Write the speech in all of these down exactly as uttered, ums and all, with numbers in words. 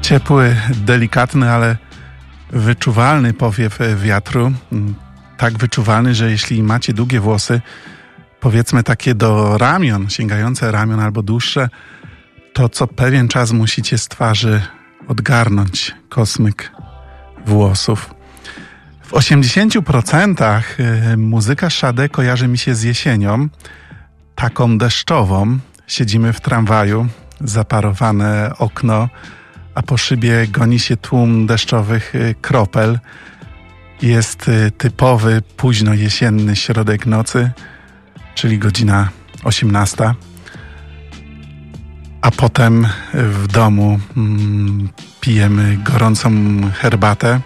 Ciepły, delikatny, ale wyczuwalny powiew wiatru. Tak wyczuwalny, że jeśli macie długie włosy, powiedzmy takie do ramion, sięgające ramion albo dłuższe, to co pewien czas musicie z twarzy odgarnąć kosmyk włosów. W osiemdziesięciu procentach muzyka Sade kojarzy mi się z jesienią, taką deszczową. Siedzimy w tramwaju, zaparowane okno, a po szybie goni się tłum deszczowych kropel. Jest typowy późno jesienny środek nocy, czyli godzina osiemnasta. A potem w domu mm, pijemy gorącą herbatę.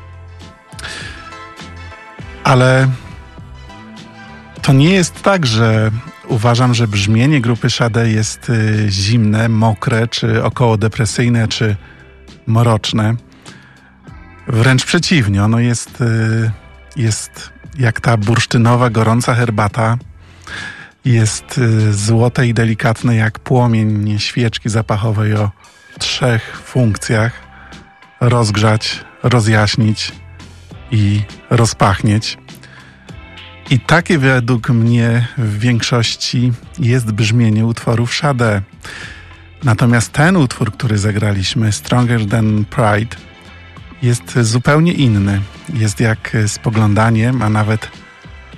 Ale to nie jest tak, że uważam, że brzmienie grupy Sade jest y, zimne, mokre, czy okołodepresyjne, czy mroczne. Wręcz przeciwnie, ono jest, y, jest jak ta bursztynowa, gorąca herbata. Jest y, złote i delikatne jak płomień świeczki zapachowej o trzech funkcjach. Rozgrzać, rozjaśnić i rozpachnieć. I takie według mnie w większości jest brzmienie utworów Sade. Natomiast ten utwór, który zagraliśmy, Stronger Than Pride, jest zupełnie inny. Jest jak spoglądaniem, a nawet